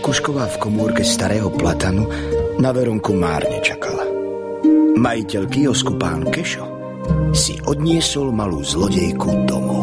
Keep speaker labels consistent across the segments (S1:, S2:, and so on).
S1: Rakušková v komórke starého platanu na Veronku márne čakala. Majiteľ kiosku pán Kešo si odniesol malú zlodejku domov.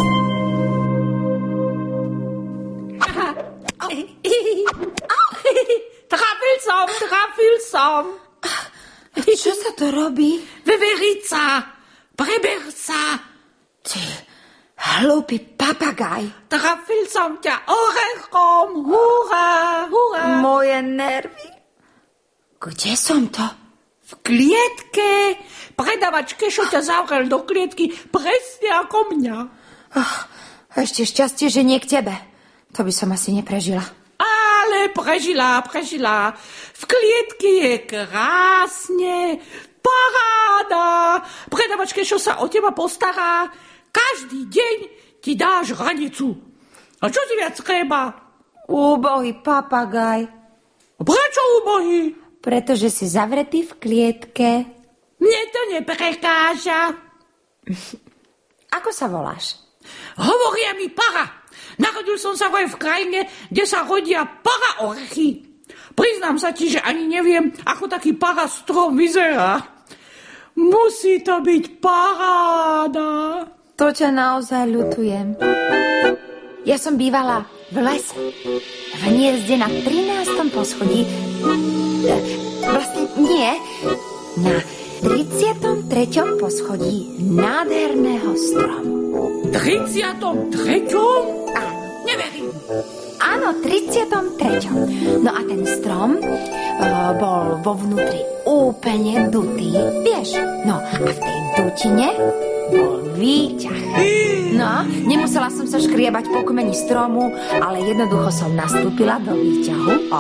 S2: Trafil som.
S3: Čo sa to robí?
S2: Veverica, preber sa.
S3: Ty, hlúpy papagaj.
S2: Trafil som ťa orechom. Hurá, hurá.
S3: Moje nervy. Kde som to?
S2: V klietke. Predavač Kešo ťa zavrel do klietky presne ako mňa.
S3: Ešte šťastie, že nie k tebe. To by som asi neprežila.
S2: Ale prežila. V klietke je krásne. Paráda. Predavač Kešo sa o teba postará. Každý deň ti dá žranicu. A čo ti viac treba?
S3: Úbohý papagaj.
S2: Prečo úbohý?
S3: Pretože si zavretý v klietke.
S2: Mne to neprekáža.
S3: Ako sa voláš?
S2: Hovoria mi para. Narodil som sa v krajine, kde sa rodia para orechy. Priznám sa ti, že ani neviem, ako taký para strom vyzerá. Musí to byť paráda.
S3: To ťa naozaj ľutujem. Ja som bývala v lese. V hniezde na 13. poschodí. Vlastne nie. Na 33. poschodí nádherného stromu.
S2: 33. Neverím.
S3: Áno, 33. No a ten strom bol vo vnútri úplne dutý. Vieš, no a v tej dutine bol výťah. No, nemusela som sa škriebať po kmeni stromu, ale jednoducho som nastúpila do výťahu a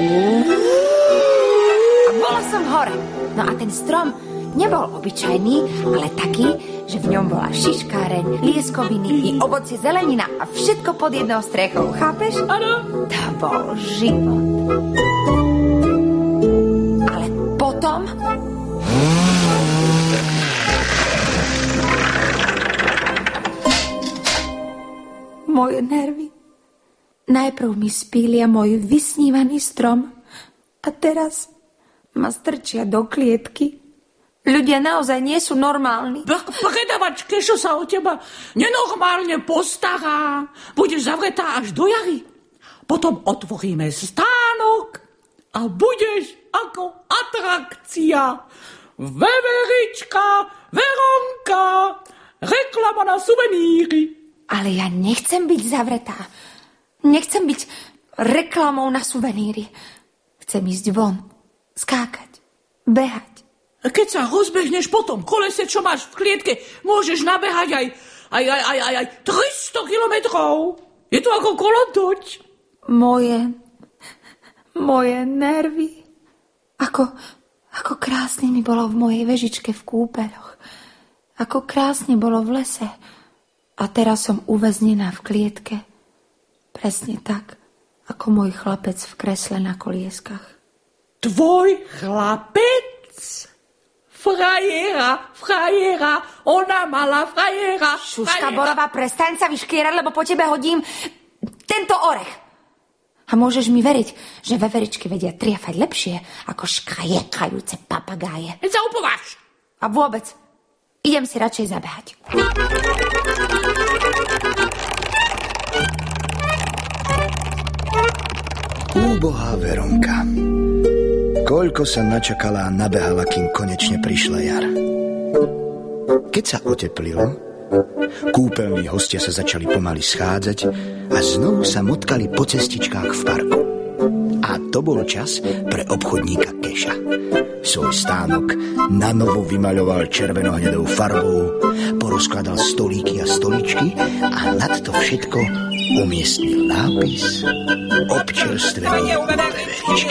S3: bola som hore. No a ten strom nebol obyčajný, ale taký, že v ňom bola šiškáreň, lieskoviny i ovocie, zelenina a všetko pod jednou strechou. Chápeš?
S2: Áno.
S3: To bol život. Ale potom... Moje nervy. Najprv mi spília môj vysnívaný strom a teraz ma strčia do klietky. Ľudia naozaj nie sú normálni.
S2: Predavač Kešo sa o teba nenormálne postará. Budeš zavretá až do jary. Potom otvoríme stánok a budeš ako atrakcia. Veverička, Veronka, reklama na suveníry.
S3: Ale ja nechcem byť zavretá. Nechcem byť reklamou na suveníry. Chcem ísť von, skákať, behať.
S2: Keď sa rozbehneš po tom kolese, čo máš v klietke, môžeš nabehať aj 300 kilometrov. Je to ako kolotoč.
S3: Moje nervy. Ako krásne mi bolo v mojej vežičke v kúpeľoch. Ako krásne bolo v lese. A teraz som uväznená v klietke. Presne tak, ako môj chlapec v kresle na kolieskach.
S2: Tvoj chlapec? Frajera, ona mala frajera.
S3: Šuška Borová, prestaň sa vyškierať, lebo po tebe hodím tento orech. A môžeš mi veriť, že veveričky vedia triafať lepšie ako škajekajúce papagáje.
S2: Veď sa upováž.
S3: A vôbec, idem si radšej zabehať.
S1: Úbohá Veronka. Koľko sa načakala a nabehala, kým konečne prišla jar. Keď sa oteplilo, kúpeľní hostia sa začali pomaly schádzať a znovu sa motkali po cestičkách v parku. A to bol čas pre obchodníka Keša. Svoj stánok nanovo vymaľoval červeno-hnedou farbou, porozkladal stolíky a stoličky a nad to všetko umiestnil nápis Občerstvenie veveričky.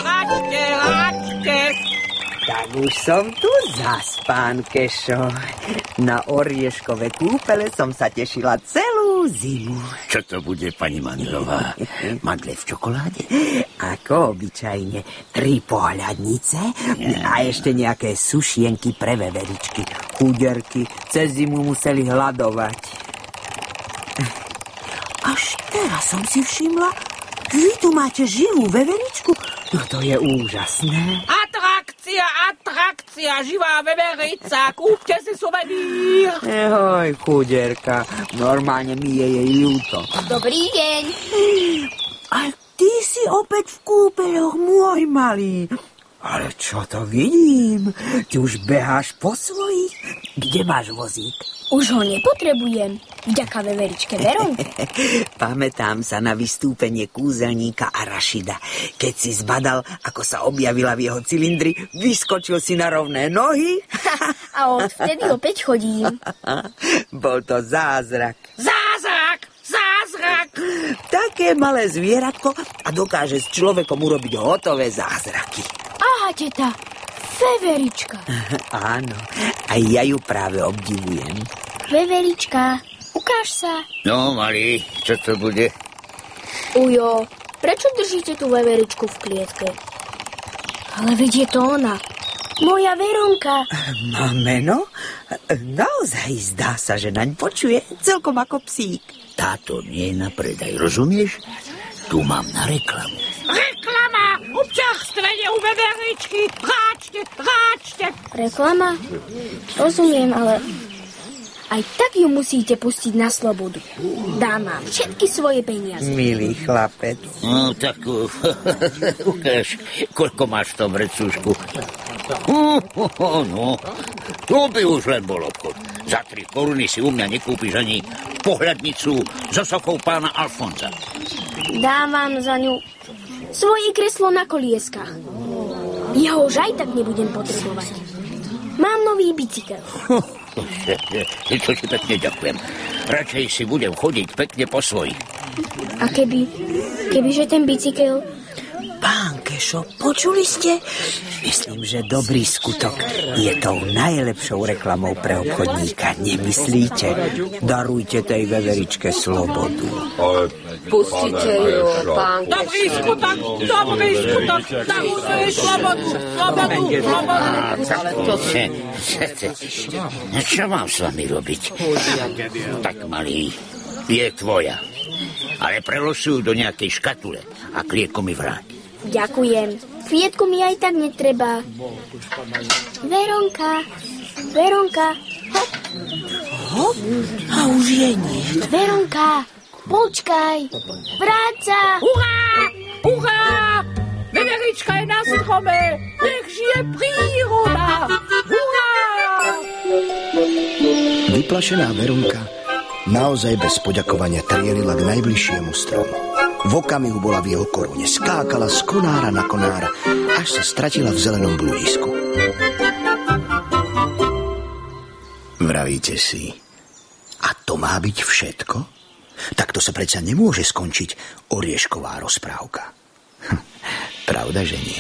S4: Tak už som tu zas, pán Kešo. Na orieškové kúpele som sa tešila celú zimu.
S5: Čo to bude, pani Mandlová? Mandle v čokoláde?
S4: Ako obyčajne, 3 pohľadnice a ešte nejaké sušienky pre veveričky. Chuderky cez zimu museli hladovať. Až teraz som si všimla, Vy tu máte živú veveričku? No to je úžasné.
S2: Atrakcia, živá veverica, kúpte si suvenír.
S4: Ahoj, chudierka, normálne mi je jej ľúto.
S3: Dobrý deň.
S4: A ty si opäť v kúpeľoch, môj malý. Ale čo to vidím? Ty už beháš po svojich? Kde máš vozík?
S6: Už ho nepotrebujem, vďaka veveričke Veronke.
S4: Pamätám sa na vystúpenie kúzelníka Arašida. Keď si zbadal, ako sa objavila v jeho cylindri, vyskočil si na rovné nohy.
S6: A odvtedy opäť chodím.
S4: Bol to zázrak.
S2: Zázrak!
S4: Také malé zvieratko a dokáže s človekom urobiť hotové zázraky.
S6: Aha, teta, veverička.
S4: Áno, aj ja ju práve obdivujem.
S6: Veverička, ukáž sa.
S5: No, malý, čo to bude?
S6: Ujo, prečo držíte tú veveričku v klietke? Ale veď je to ona, moja Veronka.
S4: Má meno? Naozaj zdá sa, že naň počuje celkom ako psík.
S5: Táto nie je na predaj, rozumieš? Tu mám na reklamu.
S2: Reklama! Občerstvenie u veveričky! Ráčte!
S6: Reklama? Rozumiem, ale aj tak ju musíte pustiť na slobodu. Dám vám všetky svoje peniaze.
S4: Milý chlapec.
S5: No, tak ukáž, koľko máš v tom vrecúšku. No, to by už len bol obchod. Za 3 koruny si u mňa nekúpiš ani pohľadnicu so sochou pána Alfonza.
S6: Dám vám za ňu svoje kreslo na kolieskách. Ja ho už aj tak nebudem potrebovať. Mám nový bicykel.
S5: To ti pekne ďakujem. Radšej si budem chodiť pekne po svojich.
S6: A kebyže ten bicykel...
S4: Pán Kešo, počuli ste? Myslím, že dobrý skutok je tou najlepšou reklamou pre obchodníka. Nemyslíte? Darujte tej veveričke slobodu.
S7: Pustite ju, pán
S2: Dobrý skutok, darujte jej slobodu.
S5: Čo mám s vami robiť? Tak, malý, je tvoja. Ale prelož ju do nejakej škatule a klietku mi vráť.
S6: Ďakujem. Klietku mi aj tak netreba. Veronka. Hop.
S4: Hop? A už je nie.
S6: Veronka, počkaj. Vráť sa.
S2: Hurá! Veverička je na strome. Nech žije príroda. Hurá!
S1: Vyplašená Veronka naozaj bez poďakovania trielila k najbližšiemu stromu. V okamihu bola v jeho korune, skákala z konára na konára, až sa stratila v zelenom bludisku. Vravíte si, a to má byť všetko? Takto sa predsa nemôže skončiť oriešková rozprávka. Pravda, že nie.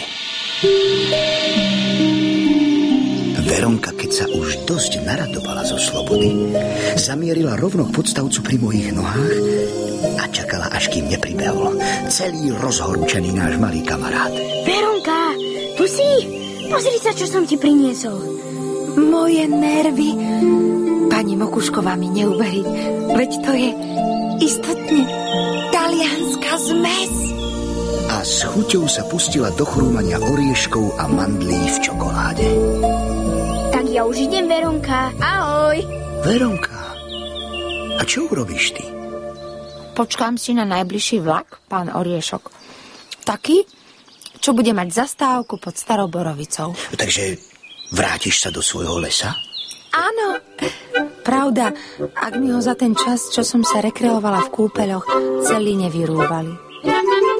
S1: Veronka, keď sa už dosť naradovala zo slobody, zamierila rovno k podstavcu pri mojich nohách a čakala, až kým nepribehol celý rozhorúčený náš malý kamarát.
S6: Veronka, tu si? Pozri sa, čo som ti priniesol.
S3: Moje nervy. Pani Mokušková mi neuverí. Veď to je istotne talianská zmes.
S1: A s chuťou sa pustila do chrúmania orieškov a mandlí v čokoláde.
S6: Tak ja už idem, Veronka. Ahoj.
S1: Veronka, a čo urobíš ty?
S3: Počkám si na najbližší vlak, pán Oriešok. Taký, čo bude mať zastávku pod Starou Borovicou.
S1: Takže vrátiš sa do svojho lesa?
S3: Áno. Pravda, ak mi ho za ten čas, čo som sa rekreovala v kúpeľoch, celý nevyrúbali.